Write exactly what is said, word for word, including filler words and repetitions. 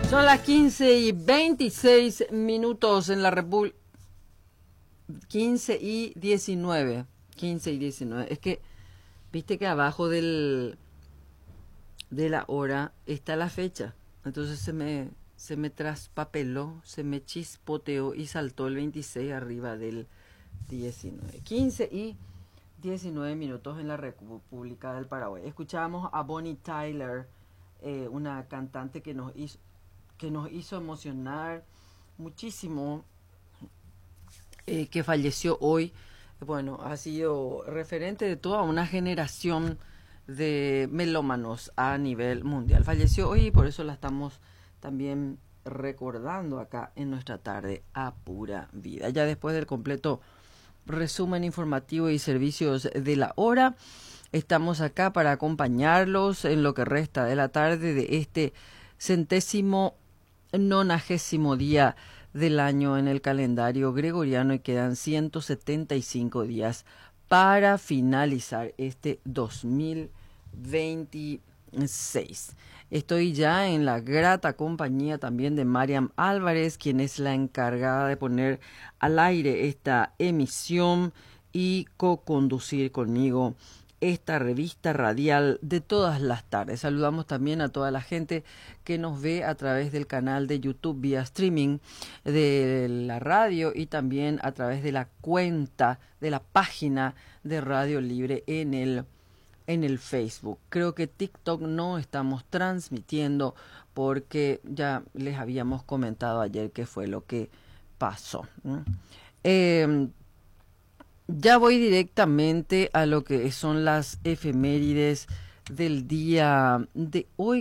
Son las quince y veintiséis minutos en la República. quince y diecinueve. quince y diecinueve. Es que, viste que abajo del de la hora está la fecha. Entonces se me, se me traspapeló, se me chispoteó y saltó el veintiséis arriba del diecinueve. quince y diecinueve minutos en la República del Paraguay. Escuchábamos a Bonnie Tyler, eh, una cantante que nos hizo que nos hizo emocionar muchísimo, eh, que falleció hoy. Bueno, ha sido referente de toda una generación de melómanos a nivel mundial. Falleció hoy y por eso la estamos también recordando acá en nuestra tarde a pura vida. Ya después del completo resumen informativo y servicios de la hora, estamos acá para acompañarlos en lo que resta de la tarde de este centésimo nonagésimo día del año en el calendario gregoriano, y quedan ciento setenta y cinco días para finalizar este dos mil veintiséis. Estoy ya en la grata compañía también de Mariam Álvarez, quien es la encargada de poner al aire esta emisión y co-conducir conmigo esta revista radial de todas las tardes. Saludamos también a toda la gente que nos ve a través del canal de YouTube vía streaming de la radio y también a través de la cuenta de la página de Radio Libre en el en el Facebook. Creo que TikTok no estamos transmitiendo porque ya les habíamos comentado ayer qué fue lo que pasó. Eh, Ya voy directamente a lo que son las efemérides del día de hoy.